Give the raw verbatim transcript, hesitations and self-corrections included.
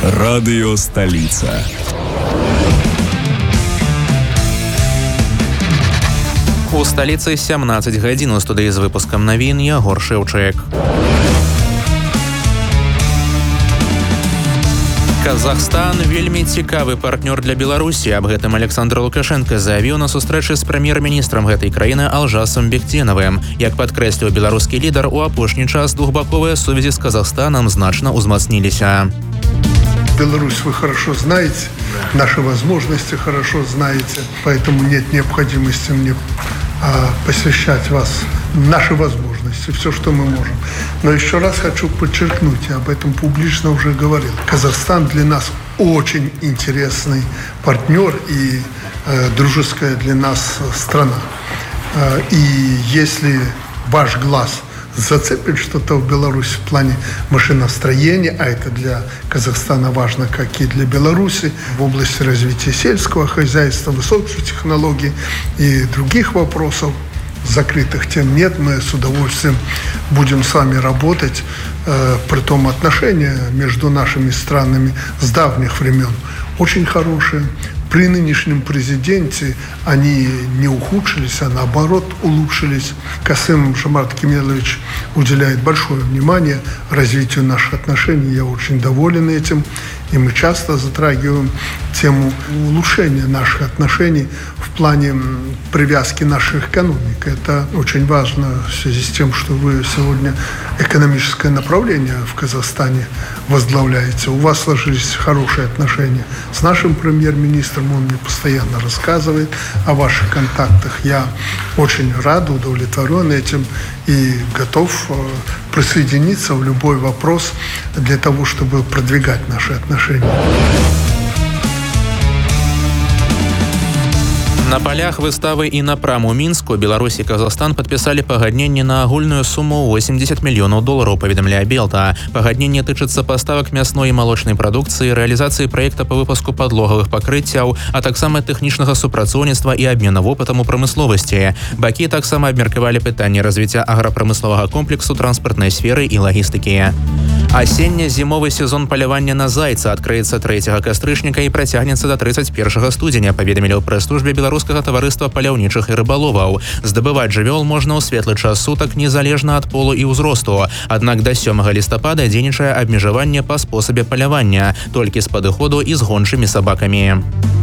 Радыё Сталіца. У сталіцы сямнаццаць гадзін. У студыі з выпускам навін Ягор Шэўчык. Казахстан вельмі цікавы партнёр для Беларусі. Аб гэтым Александр Лукашенко заявіў на сустрэчы з прэм'ер-міністрам гэтай краіны Алжасом Бектеновым. Як падкрэсліў беларускі лідар, у апошні час двухбаковыя сувязі з Казахстаном значна ўзмацніліся. Беларусь вы хорошо знаете, наши возможности хорошо знаете, поэтому нет необходимости мне а, посвящать вас наши возможности, все, что мы можем. Но еще раз хочу подчеркнуть, я об этом публично уже говорил. Казахстан для нас очень интересный партнер и э, дружеская для нас страна. Э, и если ваш глаз зацепит что-то в Беларуси в плане машиностроения, а это для Казахстана важно, как и для Беларуси, в области развития сельского хозяйства, высоких технологий и других вопросов, закрытых тем нет, мы с удовольствием будем с вами работать. Э, притом отношения между нашими странами с давних времен очень хорошие. При нынешнем президенте они не ухудшились, а наоборот улучшились. Касым-Жомарт Кемелович уделяет большое внимание развитию наших отношений. Я очень доволен этим. И мы часто затрагиваем тему улучшения наших отношений в плане привязки наших экономик. Это очень важно в связи с тем, что вы сегодня экономическое направление в Казахстане возглавляете. У вас сложились хорошие отношения с нашим премьер-министром. Он мне постоянно рассказывает о ваших контактах. Я очень рад, удовлетворен этим и готов присоединиться в любой вопрос для того, чтобы продвигать наши отношения. На полях выставы «Инопрам» у Мінску Беларусь и Казахстан подписали пагадненне на агульную сумму восемьдесят миллионов долларов, поведомляя Белта. Пагадненне тычыцца поставок мясной и молочной продукции, реализации проекта по выпуску подлоговых покрытияў, а таксама тэхнічнага супрацоўніцтва и обмена опытом у промысловости. Бакі таксама абмеркавалі пытанне развития агропромыслового комплексу, транспортной сферы и логистики. Осенне-зимовый сезон полявання на зайца откроется трэцяга кастрычніка и працягнецца до тридцать первого студзеня, поведомили ў прэс-службе беларускага таварыства паляўнічых і рыбаловаў. Здабываць жывёл можна ў светлы час сутак незалежна ад полу і ўзросту. Аднак да сёмага лістапада дзейнічае абмежаванне па спосабе палявання, толькі з падыходу і з гончымі сабакамі.